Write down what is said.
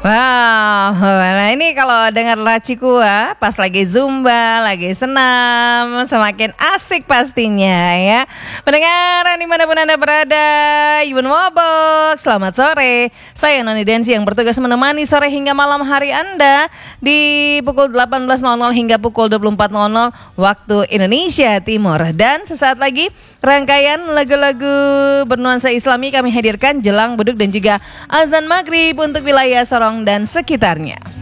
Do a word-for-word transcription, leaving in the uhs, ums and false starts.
Wow, nah ini kalau dengar Racikua pas lagi zumba, lagi senam, semakin asik pastinya ya. Pendengar dimanapun Anda berada, Yun Wobok, selamat sore. Saya Noni Densi yang bertugas menemani sore hingga malam hari Anda di pukul delapan belas nol nol hingga pukul dua puluh empat nol nol waktu Indonesia Timur. Dan sesaat lagi rangkaian lagu-lagu bernuansa Islami kami hadirkan jelang beduk dan juga azan maghrib untuk wilayah Sorong dan sekitarnya.